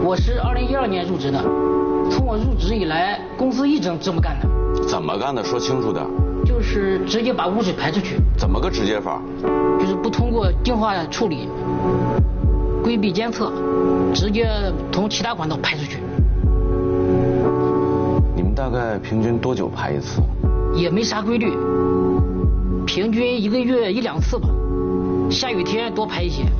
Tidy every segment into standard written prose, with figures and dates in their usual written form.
我是2012年入职的，从我入职以来，公司一直这么干的。 怎么干的？说清楚点。 就是直接把污水排出去。 怎么个直接法？ 就是不通过净化处理、规避监测，直接从其他管道排出去。 你们大概平均多久排一次？ 也没啥规律，平均1个月1、2次吧，下雨天多排一些。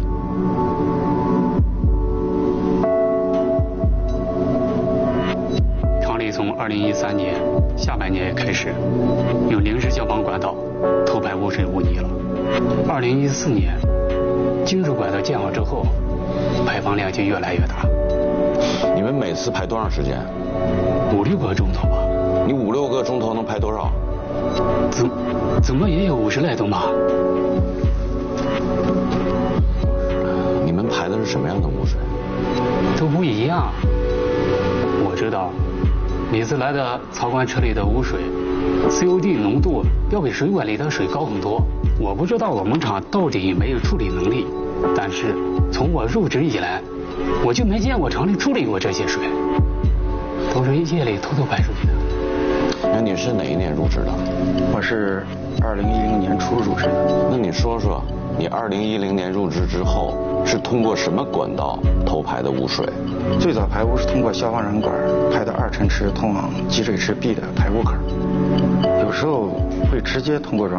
厂里从2013年下半年开始用临时消防管道偷排污水污泥了。2014年精致管道建好之后，排放量就越来越大。 你们每次排多长时间 ？5、6个钟头吧。 你5、6个钟头能排多少？ 怎么也有50来吨吧。 你们排的是什么样的污水？ 都不一样。我知道每次来的槽管车里的污水 COD 浓度要比水管里的水高很多。我不知道我们厂到底没有处理能力，但是从我入职以来，我就没见过厂里处理过这些水，都是夜里偷偷排出去的。 那你是哪一年入职的？ 我是2010年初入职的。 那你说说，你2010年入职之后是通过什么管道偷排的污水？ 最早排污是通过消防软管排到2层池通往集水池 B 的排污口，有时候会直接通过软